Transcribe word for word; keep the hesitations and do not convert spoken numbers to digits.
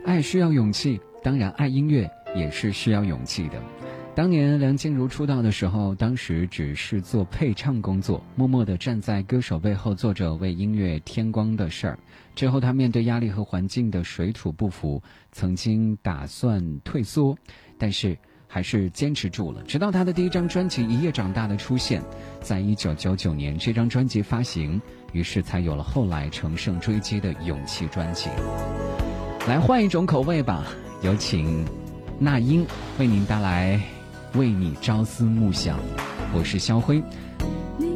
爱需要勇气，当然爱音乐也是需要勇气的。当年梁静茹出道的时候，当时只是做配唱工作，默默地站在歌手背后做着为音乐添光的事儿。之后她面对压力和环境的水土不服，曾经打算退缩，但是还是坚持住了，直到她的第一张专辑《一夜长大》的出现。在一九九九年这张专辑发行，于是才有了后来乘胜追击的勇气专辑。来换一种口味吧，有请那英为您带来为你朝思暮想。我是肖辉，